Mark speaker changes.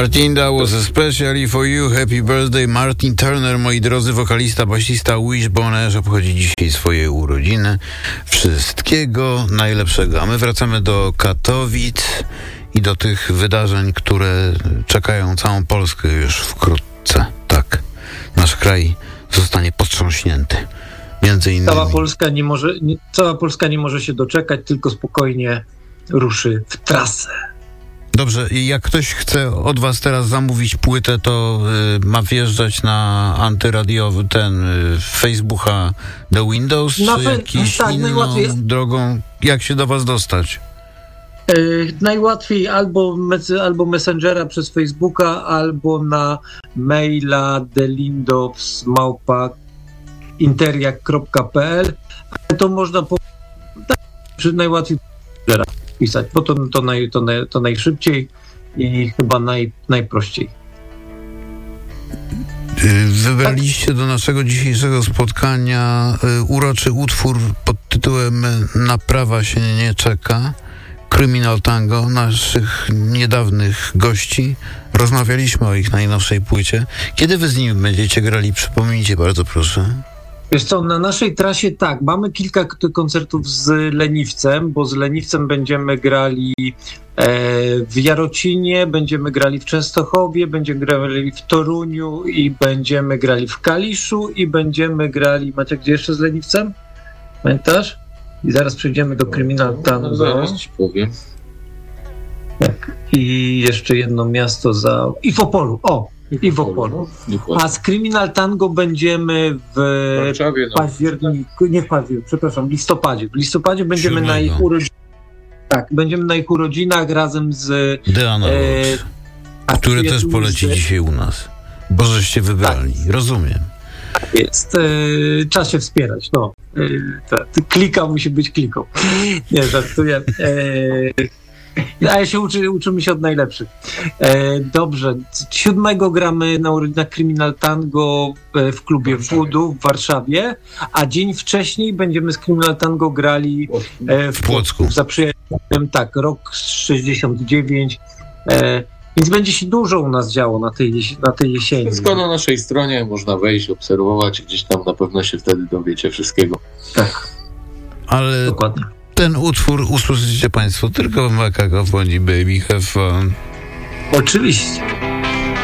Speaker 1: Martin, that was especially for you. Happy birthday, Martin Turner, moi drodzy, wokalista, basista Wishbone, że obchodzi dzisiaj swoje urodziny. Wszystkiego najlepszego. A my wracamy do Katowic i do tych wydarzeń, które czekają całą Polskę już wkrótce. Tak, nasz kraj zostanie potrząśnięty. Między innymi.
Speaker 2: Cała Polska nie może się doczekać, tylko spokojnie ruszy w trasę.
Speaker 1: Dobrze, i jak ktoś chce od was teraz zamówić płytę, to ma wjeżdżać na antyradiowy Facebooka The Windows, czy jakąś inną drogą? Jak się do was dostać?
Speaker 2: Najłatwiej albo Messengera przez Facebooka, albo na maila delindows@interiak.pl, ale to można najłatwiej pisać, bo to najszybciej i chyba najprościej.
Speaker 1: Wybraliście do naszego dzisiejszego spotkania uroczy utwór pod tytułem Naprawa się nie czeka. Criminal Tango, naszych niedawnych gości. Rozmawialiśmy o ich najnowszej płycie. Kiedy wy z nimi będziecie grali? Przypomnijcie bardzo, proszę.
Speaker 2: Wiesz co, na naszej trasie tak, mamy kilka koncertów z Leniwcem, bo z Leniwcem będziemy grali w Jarocinie, będziemy grali w Częstochowie, będziemy grali w Toruniu i będziemy grali w Kaliszu i będziemy grali, Maciek, gdzie jeszcze z Leniwcem? Pamiętasz? I zaraz przejdziemy do Criminal Tango.
Speaker 3: Zaraz ci powiem.
Speaker 2: Tak. I jeszcze jedno miasto i w Opolu. I w Opolu. A z Criminal Tango będziemy w październiku, w listopadzie. W listopadzie będziemy na ich urodzinach. Tak, będziemy na ich urodzinach razem z
Speaker 1: Deana który też poleci dzisiaj u nas. Bo żeście wybrali. Tak. Rozumiem.
Speaker 2: Jest. Trzeba się wspierać. No. Klika musi być kliką. Nie, żartuję. A uczymy się od najlepszych. Dobrze. 7 gramy na Criminal Tango w klubie Voodoo w Warszawie, a dzień wcześniej będziemy z Criminal Tango grali w
Speaker 1: Płocku.
Speaker 2: Za przyjacielem, tak, rok 69. Więc będzie się dużo u nas działo na tej jesieni.
Speaker 3: Wszystko na naszej stronie, można wejść, obserwować, gdzieś tam na pewno się wtedy dowiecie wszystkiego.
Speaker 2: Tak.
Speaker 1: Ale dokładnie. Ten utwór usłyszycie państwo tylko w Makakofonii, Baby Have Fun.
Speaker 2: Oczywiście.